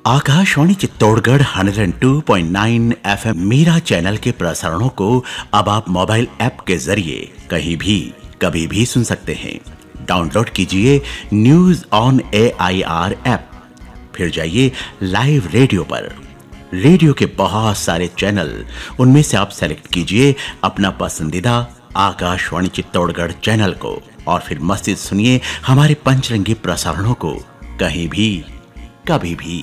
Akashvani Chittorgarh 102.9 FM Meera channel के प्रसारणों को अब आप मोबाइल ऐप के जरिए कहीं भी कभी भी सुन सकते हैं। डाउनलोड कीजिए न्यूज ऑन AIR ऐप, फिर जाइए लाइव रेडियो पर। रेडियो के बहुत सारे चैनल, उनमें से आप सेलेक्ट कीजिए अपना पसंदीदा आकाशवाणी चित्तौड़गढ़ चैनल को और फिर मस्ती सुनिए हमारे पंचरंगी प्रसारणों को कहीं भी कभी भी।